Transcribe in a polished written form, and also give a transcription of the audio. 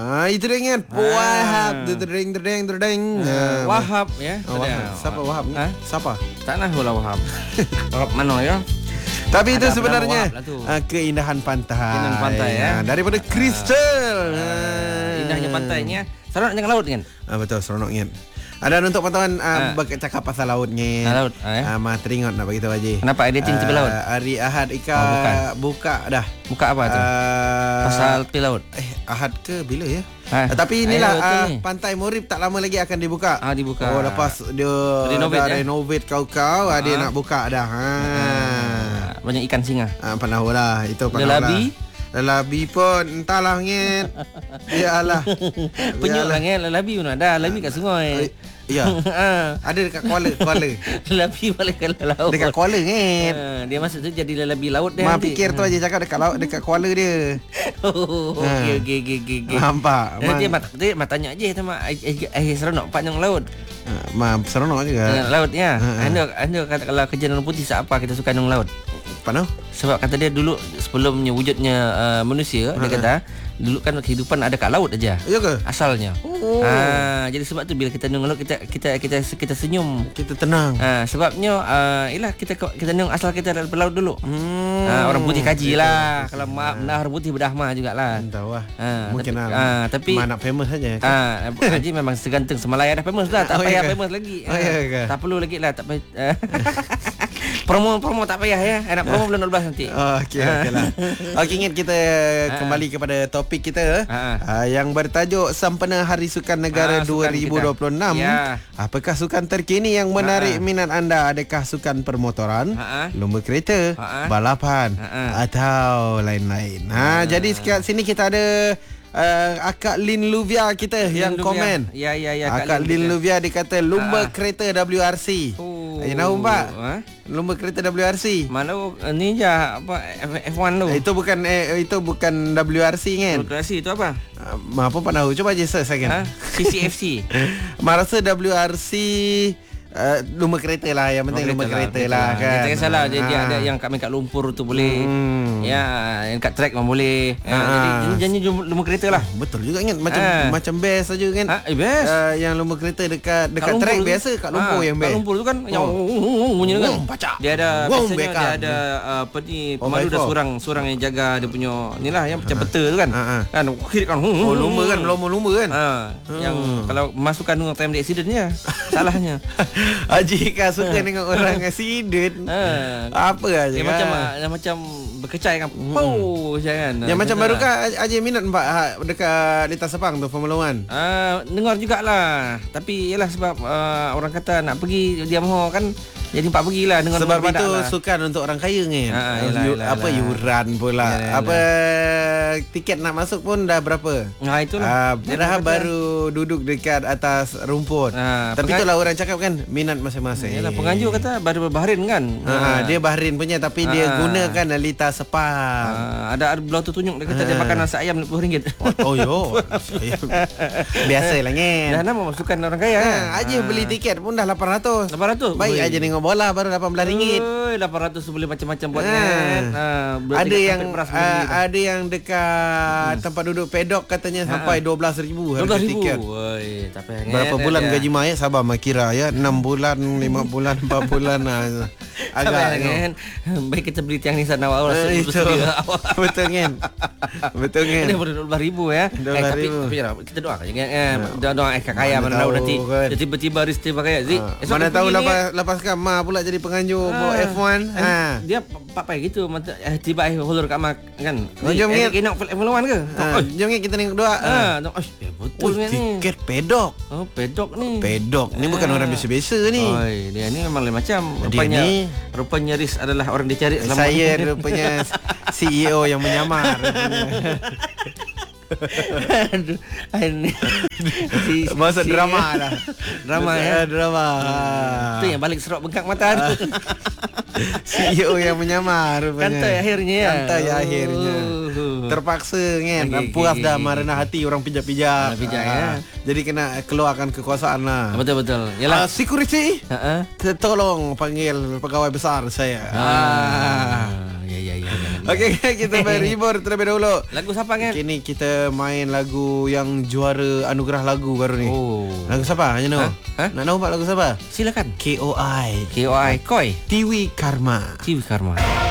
Itu dia ingat Wahab. Derdeng. Wahab ya. Wahab. Siapa Wahab ni? Siapa? Tak nak lah Wahab. Wahab mana ya? Tapi itu Ada sebenarnya lah keindahan pantai. Keindahan pantai ya. Daripada kristal. Indahnya pantainya. Seronok dengan laut kan? Betul, seronok kan. Ada untuk pantauan bercakap pasal laut ni. Laut. Mah teringat nak bagi tahu Haji. Kenapa editing tepi laut? Hari Ahad Ika buka dah. Buka apa tu? Pasal tepi laut. Ahad ke bila ya? Tapi inilah Pantai Morib tak lama lagi akan dibuka. Dibuka. Lepas dia renovate kau dia nak buka dah. Banyak ikan singa. Tahu lah itu Lelabi pun entahlah ngit. Yalah. Penyuk lah ngit lelabi pun ada. Lelabi kat sungai. Ya. Ada dekat Kuala. Lelabi balik ke laut. Dekat Kuala ngit. Dia masuk tu jadi lelabi laut dia. Mak fikir tu aja cakap dekat laut, dekat Kuala dia. Okey. Nampak. Dia mak tanya aje sama seronok panjang laut. Seronok juga. Laut ya. Anda kata kalau kerja nang putih siapa kita suka nang laut? Pano? Sebab kata dia dulu sebelumnya wujudnya manusia dia kata dulu kan kehidupan ada kat laut aja. Ya ke? Asalnya. Jadi sebab tu bila kita nang laut kita senyum, kita tenang. Sebabnya ialah kita nang asal kita dari laut dulu. Orang putih kaji lah. Kalau benar orang putih bedah mah jugalah. Tahu lah. Mungkin tapi mana famous saja. Haji memang seganteng Semalaya dah famous dah, tak payah famous lagi. Tak perlu lagi lah, tak payah. Promo tak payah ya. Nak promo bulan 12 nanti. Okey lah. Okey, ingat kita kembali kepada topik kita yang bertajuk Sempena Hari Sukan Negara 2026. Apakah sukan terkini yang menarik minat anda? Adakah sukan permotoran, lumba kereta, balapan atau lain-lain? Jadi sekian sini kita ada Akak Lin Luvia kita yang komen. Ya. Akak Lin Luvia dia kata lumba kereta WRC. Tahu Pak? Lumba kereta WRC. Mana ni je apa F1 tu. Itu bukan WRC kan? WRC itu apa? Apa tahu? Coba je search kan. CCFC. Rasa WRC lumba kereta lah. Yang penting lumba kereta lah kan. Jangan salah dia ada yang kat lumpur tu boleh. Ya, yang kat track pun boleh. Jadi janji lumba kereta lah. Betul juga ingat macam best saja kan. Best. Yang lumba kereta dekat track biasa kat lumpur yang best. Kat lumpur tu kan yang bunyi kan. Dia ada biasanya dia ada apa ni pemandu dah seorang yang jaga dia punya inilah yang macam peta tu kan. Kan kiri kan. Lumba kan, lumba kan. Yang kalau masukkan time dia accident je. Salahnya. Haji kan suka tengok orang accident. Apa aja dia macam berkecai kan. Jangan. Yang macam baru kan Haji minat Pak dekat Lintas Sepang tu Formula 1. Dengar jugalah. Tapi yalah sebab orang kata nak pergi dia mahu kan. Jadi Pak pergilah dengan sebab itu sukan untuk orang kaya kan. Yuran pula. Tiket nak masuk pun dah berapa? Itulah. Dah baru duduk dekat atas rumput. Tapi itulah orang cakap kan minat masing-masing. Yalah penganjur kata baru Bahrain kan. Dia Bahrain punya tapi dia gunakan Lintas Sepang. Ada belau tu tunjuk dia kata dia makan nasi ayam RM20. Biasalah kan. Dah nama masukkan orang kaya. Aja beli tiket pun dah 800. Baik aja tengok bola baru RM18. 800 boleh macam-macam buat kan. Ada yang dekat tempat duduk pedok katanya sampai RM12,000 harga tiket. Tak payah. Berapa bulan gaji mak sabar mak kira ya 6 bulan, 5 bulan, 4 bulan agak kan. Baik kita beli tiang ni sana awal betul kan. Ini RM12,000 ya. Tapi kita doa kan. Doa kaya mana tahu nanti tiba-tiba tiba kaya. Mana tahu lepas kan Ma pula jadi penganjur F1. Dia pakai gitu tiba holder kat mak kan. Jom nak F1 ke? Jom kita tengok doa. Betul ni. Tiket pedok. Pedok ni. Pedok ni bukan orang biasa-biasa ni. Dia ni memang lain macam. Rupanya Riz adalah orang dicari selama saya rupanya CEO yang menyamar. Masa drama dah. Drama ya. Drama. Itu yang balik serok bengkak mata tu. CEO yang menyamar rupanya. Kantai akhirnya. Terpaksa kan. Puas dah merana hati orang pijak-pijak. Ya. Jadi kena keluarkan kekuasaan lah. Betul. Yalah security. Tolong panggil pegawai besar saya. Ya. Okey, kita berhibur terlebih dahulu. Lagu siapa kan? Kini kita main lagu yang juara anugerah lagu baru ni. Lagu siapa? You know? Nak tahu lagu siapa? Silakan. KOI. Koi. Tiwi Karma. Tiwi Karma.